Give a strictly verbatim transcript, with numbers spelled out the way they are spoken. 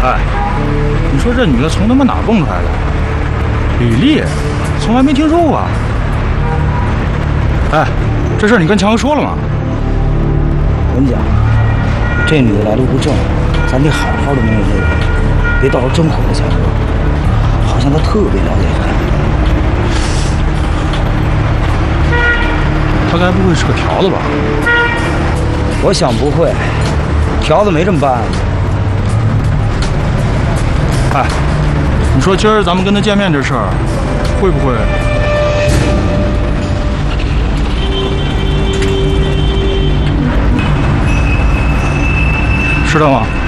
哎，你说这女的从他妈哪蹦出来的？李丽，从来没听说过。哎，这事儿你跟强哥说了吗？ 我跟你讲，这女的来路不正，咱得好好的问问这个，别到时候真毁了强哥。好像他特别了解他。 他该不会是个条子吧？ 我想不会，条子没这么办。 哎，你说今儿咱们跟他见面这事儿，会不会？是的吗？